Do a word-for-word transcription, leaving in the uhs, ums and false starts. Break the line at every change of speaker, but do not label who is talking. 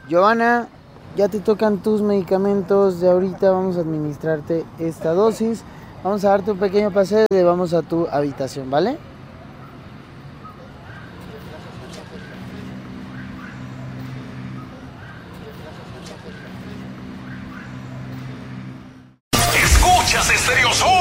Giovanna, ya te tocan tus medicamentos de ahorita, vamos a administrarte esta dosis. Vamos a darte un pequeño paseo y vamos a tu habitación, ¿vale?
Escuchas Estéreo Sur.